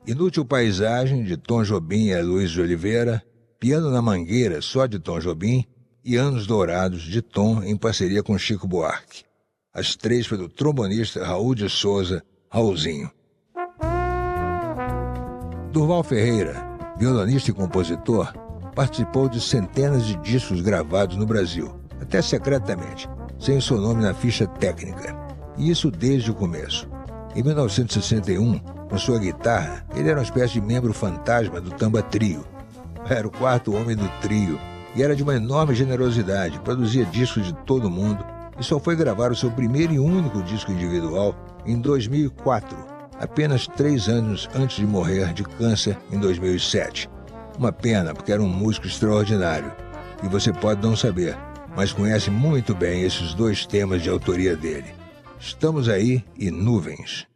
Inútil Paisagem, de Tom Jobim e Luiz de Oliveira, Piano na Mangueira, só de Tom Jobim, e Anos Dourados, de Tom, em parceria com Chico Buarque. As três foi do trombonista Raul de Souza, Raulzinho. Durval Ferreira, violonista e compositor, participou de centenas de discos gravados no Brasil, até secretamente, sem o seu nome na ficha técnica. E isso desde o começo. Em 1961, com sua guitarra, ele era uma espécie de membro fantasma do Tamba Trio. Era o quarto homem do trio e era de uma enorme generosidade, produzia discos de todo mundo e só foi gravar o seu primeiro e único disco individual em 2004, apenas 3 anos antes de morrer de câncer em 2007. Uma pena, porque era um músico extraordinário. E você pode não saber, mas conhece muito bem esses 2 temas de autoria dele. Estamos Aí e Nuvens.